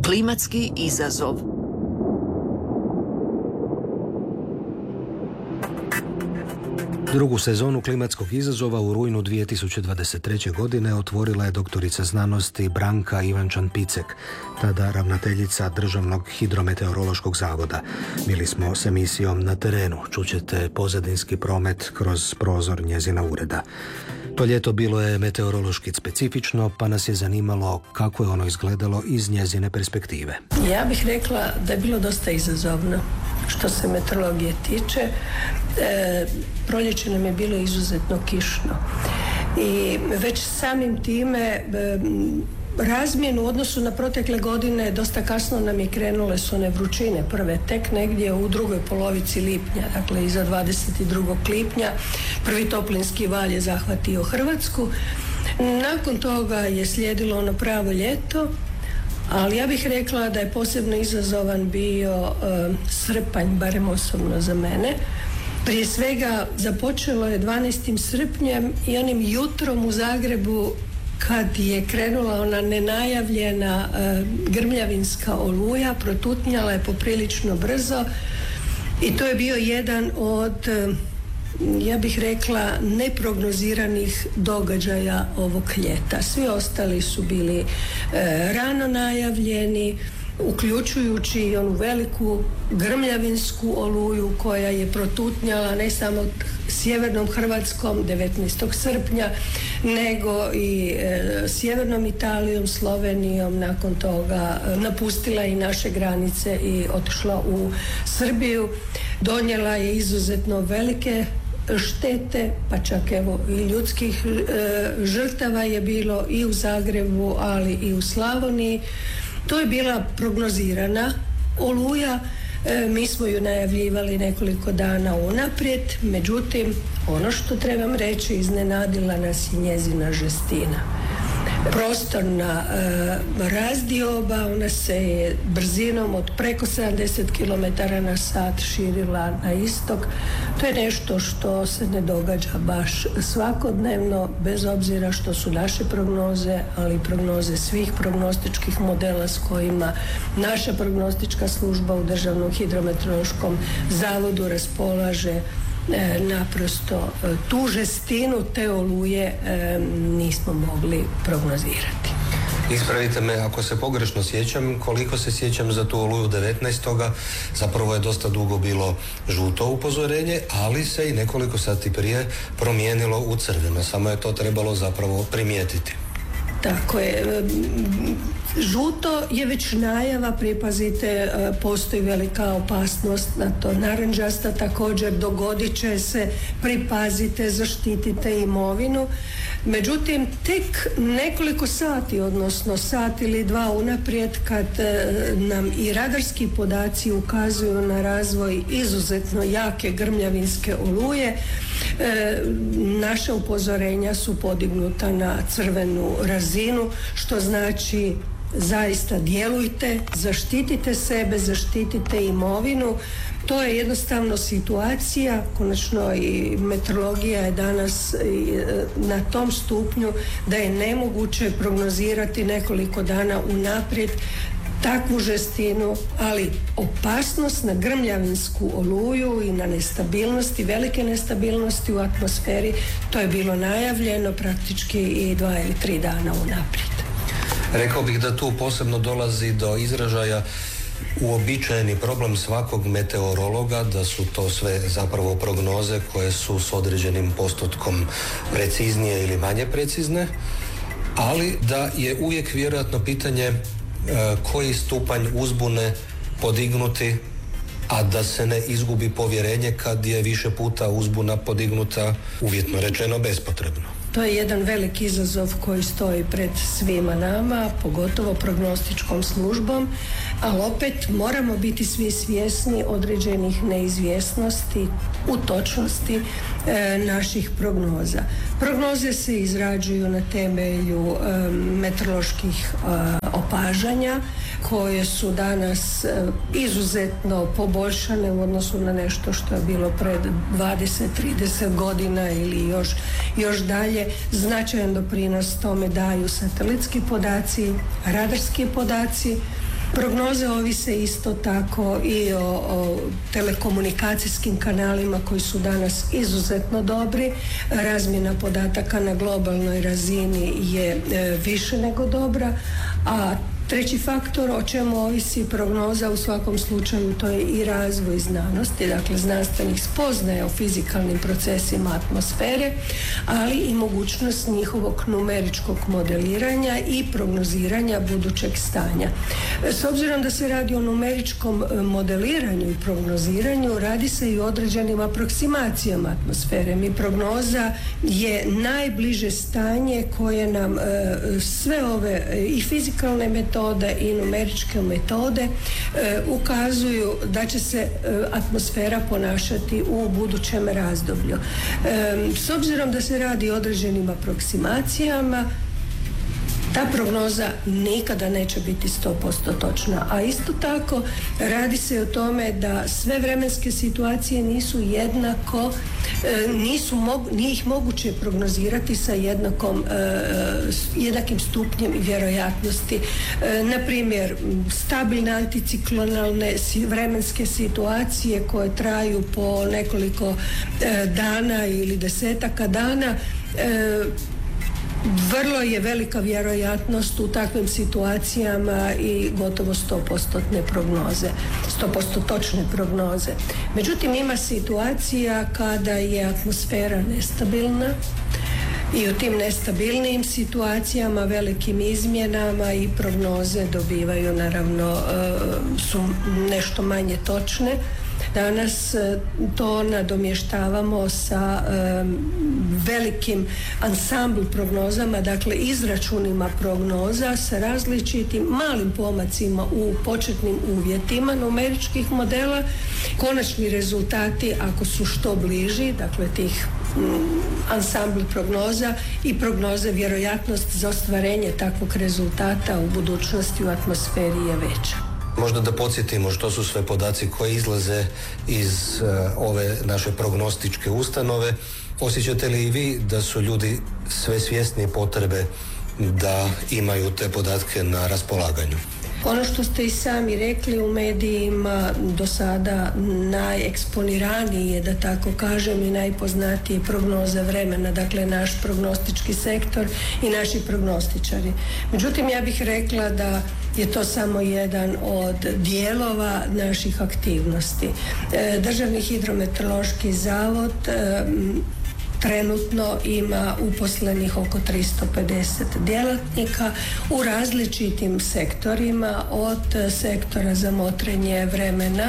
Klimatski izazov. Drugu sezonu klimatskog izazova u rujnu 2023. godine otvorila je doktorica znanosti Branka Ivančan-Picek, tada ravnateljica Državnog hidrometeorološkog zavoda. Bili smo s emisijom Na terenu. Čućete pozadinski promet kroz prozor njezina ureda. To ljeto bilo je meteorološki specifično, pa nas je zanimalo kako je ono izgledalo iz njezine perspektive. Ja bih rekla da je bilo dosta izazovno što se meteorologije tiče. Proljeće nam je bilo izuzetno kišno i već samim time razmjenu u odnosu na protekle godine dosta kasno nam je krenule su one vrućine prve, tek negdje u drugoj polovici lipnja, dakle iza 22. lipnja prvi toplinski val je zahvatio Hrvatsku. Nakon toga je slijedilo ono pravo ljeto, ali ja bih rekla da je posebno izazovan bio srpanj, barem osobno za mene. Prije svega započelo je 12. srpnjem i onim jutrom u Zagrebu kad je krenula ona nenajavljena grmljavinska oluja, protutnjala je poprilično brzo i to je bio jedan od, ja bih rekla, neprognoziranih događaja ovog ljeta. Svi ostali su bili rano najavljeni, uključujući i onu veliku grmljavinsku oluju koja je protutnjala ne samo sjevernom Hrvatskom 19. srpnja, nego i sjevernom Italijom, Slovenijom, nakon toga napustila i naše granice i otišla u Srbiju. Donijela je izuzetno velike štete, pa čak evo i ljudskih žrtava je bilo i u Zagrebu, ali i u Slavoniji. To je bila prognozirana oluja, mi smo ju najavljivali nekoliko dana unaprijed, međutim, ono što trebam reći, iznenadila nas je njezina žestina. Prostorna razdioba, ona se je brzinom od preko 70 km na sat širila na istok. To je nešto što se ne događa baš svakodnevno, bez obzira što su naše prognoze, ali i prognoze svih prognostičkih modela s kojima naša prognostička služba u Državnom hidrometeorološkom zavodu raspolaže. Naprosto tu žestinu te oluje nismo mogli prognozirati. Ispravite me ako se pogrešno sjećam, koliko se sjećam za tu oluju 19. zapravo je dosta dugo bilo žuto upozorenje, ali se i nekoliko sati prije promijenilo u crveno, samo je to trebalo zapravo primijetiti. Tako je. Žuto je već najava, pripazite, postoji velika opasnost na to. Narančasta također, dogodit će se, pripazite, zaštitite imovinu. Međutim, tek nekoliko sati, odnosno sat ili dva unaprijed, kad nam i radarski podaci ukazuju na razvoj izuzetno jake grmljavinske oluje, naša upozorenja su podignuta na crvenu razinu, što znači zaista djelujte, zaštitite sebe, zaštitite imovinu. To je jednostavno situacija, konačno i meteorologija je danas na tom stupnju da je nemoguće prognozirati nekoliko dana unaprijed takvu žestinu, ali opasnost na grmljavinsku oluju i na nestabilnosti, velike nestabilnosti u atmosferi, to je bilo najavljeno praktički i 2 ili 3 dana unaprijed. Rekao bih da tu posebno dolazi do izražaja uobičajeni problem svakog meteorologa, da su to sve zapravo prognoze koje su s određenim postotkom preciznije ili manje precizne, ali da je uvijek vjerojatno pitanje koji stupanj uzbune podignuti, a da se ne izgubi povjerenje kad je više puta uzbuna podignuta, uvjetno rečeno, bespotrebno. To je jedan veliki izazov koji stoji pred svima nama, pogotovo prognostičkom službom, ali opet moramo biti svi svjesni određenih neizvjesnosti u točnosti naših prognoza. Prognoze se izrađuju na temelju meteoroloških opažanja koje su danas izuzetno poboljšane u odnosu na nešto što je bilo pred 20-30 godina ili još dalje. Značajan doprinos tome daju satelitski podaci, radarski podaci. Prognoze ovise isto tako i o telekomunikacijskim kanalima koji su danas izuzetno dobri. Razmjena podataka na globalnoj razini je više nego dobra, a treći faktor o čemu ovisi prognoza u svakom slučaju to je i razvoj znanosti, dakle znanstvenih spoznaja o fizikalnim procesima atmosfere, ali i mogućnost njihovog numeričkog modeliranja i prognoziranja budućeg stanja. S obzirom da se radi o numeričkom modeliranju i prognoziranju, radi se i o određenim aproksimacijama atmosfere. Prognoza je najbliže stanje koje nam sve ove i fizikalne metode i numeričke metode ukazuju da će se atmosfera ponašati u budućem razdoblju. S obzirom da se radi o određenim aproksimacijama, ta prognoza nikada neće biti 100% točna, a isto tako radi se o tome da sve vremenske situacije nisu jednako, nije ih moguće prognozirati sa jednakim stupnjem vjerojatnosti. Na primjer, stabilne anticiklonalne vremenske situacije koje traju po nekoliko dana ili desetaka dana, vrlo je velika vjerojatnost u takvim situacijama i gotovo 100% prognoze, 100% točne prognoze. Međutim, ima situacija kada je atmosfera nestabilna i u tim nestabilnijim situacijama, velikim izmjenama i prognoze dobivaju, naravno, su nešto manje točne. Danas to nadomještavamo sa velikim ansambl prognozama, dakle izračunima prognoza sa različitim malim pomacima u početnim uvjetima numeričkih modela. Konačni rezultati, ako su što bliži, dakle tih ansambl prognoza i prognoze, vjerojatnost za ostvarenje takvog rezultata u budućnosti u atmosferi je veća. Možda da podsjetimo što su sve podaci koji izlaze iz ove naše prognostičke ustanove. Osjećate li i vi da su ljudi sve svjesniji potrebe da imaju te podatke na raspolaganju? Ono što ste i sami rekli, u medijima do sada najeksponiraniji je, da tako kažem, i najpoznatiji prognoza vremena, dakle naš prognostički sektor i naši prognostičari. Međutim, ja bih rekla da je to samo jedan od dijelova naših aktivnosti. Državni hidrometeorološki zavod trenutno ima uposlenih oko 350 djelatnika u različitim sektorima, od sektora za motrenje vremena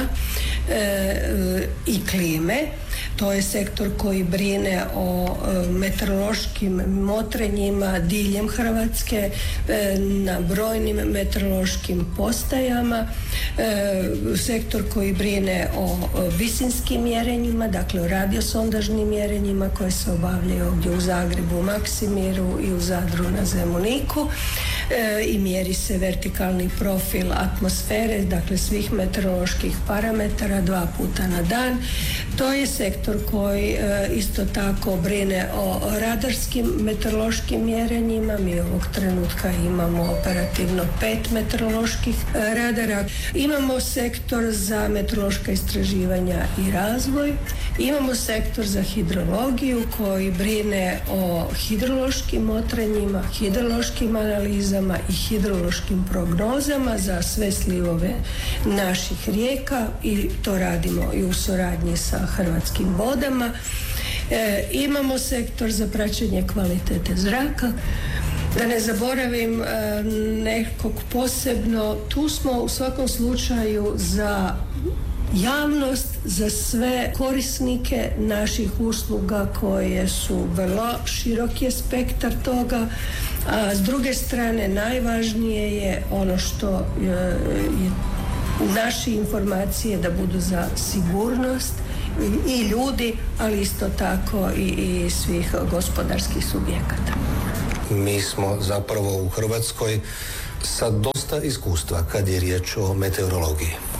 i klime. To je sektor koji brine o meteorološkim motrenjima diljem Hrvatske na brojnim meteorološkim postajama, sektor koji brine o visinskim mjerenjima, dakle o radiosondažnim mjerenjima koje se obavljaju ovdje u Zagrebu, u Maksimiru i u Zadru na Zemuniku, i mjeri se vertikalni profil atmosfere, dakle svih meteoroloških parametara 2 puta na dan. To je sektor koji isto tako brine o radarskim meteorološkim mjerenjima. Mi ovog trenutka imamo operativno 5 meteoroloških radara. Imamo sektor za meteorološka istraživanja i razvoj. Imamo sektor za hidrologiju koji brine o hidrološkim motrenjima, hidrološkim analizama i hidrološkim prognozama za sve slivove naših rijeka, i to radimo i u suradnji sa Hrvatskim vodama. Imamo sektor za praćenje kvalitete zraka. Da ne zaboravim nekog posebno, tu smo u svakom slučaju za javnost, za sve korisnike naših usluga koje su vrlo širok je spektar toga, a s druge strane najvažnije je ono što je naše informacije da budu za sigurnost i ljudi, ali isto tako i svih gospodarskih subjekata. Mi smo zapravo u Hrvatskoj sa dosta iskustva kad je riječ o meteorologiji.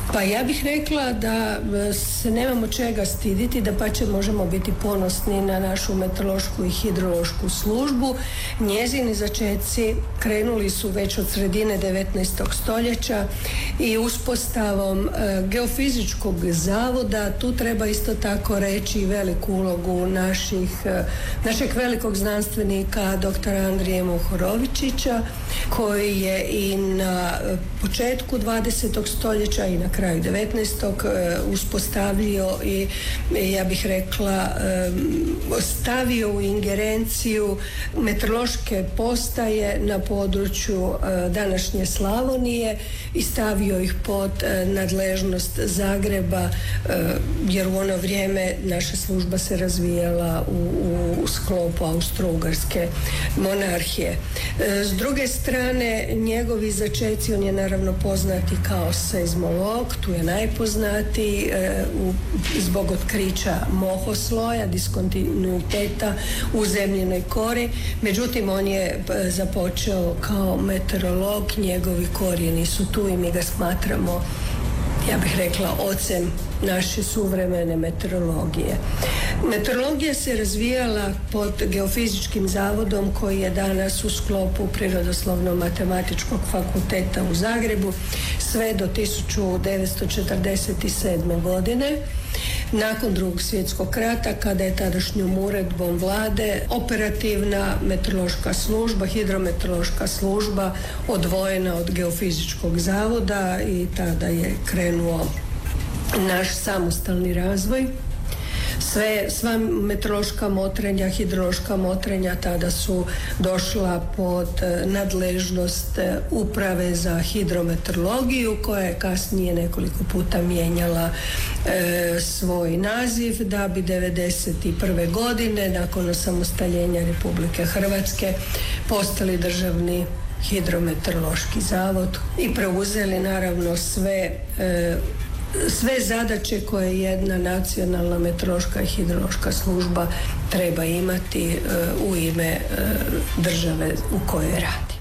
Pa ja bih rekla da se nemamo čega stiditi, da pače možemo biti ponosni na našu meteorološku i hidrološku službu. Njezini začeci krenuli su već od sredine 19. stoljeća i uspostavom geofizičkog zavoda. Tu treba isto tako reći veliku ulogu našeg velikog znanstvenika doktora Andrije Mohorovičića, koji je i na početku 20. stoljeća i na kraju 19. uspostavio i ja bih rekla stavio u ingerenciju meteorološke postaje na području današnje Slavonije i stavio ih pod nadležnost Zagreba, jer u ono vrijeme naša služba se razvijala u sklopu Austro-Ugarske monarhije. S druge strane, njegovi začeci, on je naravno poznati kao seizmolog, tu je najpoznatiji zbog otkrića mohosloja, diskontinuiteta u zemljinoj kori. Međutim, on je započeo kao meteorolog, njegovi korijeni su tu i mi ga smatramo, ja bih rekla, ocem naše suvremene meteorologije. Meteorologija se razvijala pod Geofizičkim zavodom koji je danas u sklopu Prirodoslovno-matematičkog fakulteta u Zagrebu sve do 1947. godine. Nakon Drugog svjetskog rata, kada je tadašnjom uredbom vlade operativna meteorološka služba, hidrometeorološka služba odvojena od Geofizičkog zavoda i tada je krenuo naš samostalni razvoj. Sva meteorološka motrenja, hidrološka motrenja tada su došla pod nadležnost Uprave za hidrometeorologiju, koja je kasnije nekoliko puta mijenjala svoj naziv, da bi 1991. godine, nakon osamostaljenja Republike Hrvatske, postali Državni hidrometeorološki zavod i preuzeli naravno sve zadaće koje jedna nacionalna meteorološka i hidrološka služba treba imati u ime države u kojoj radi.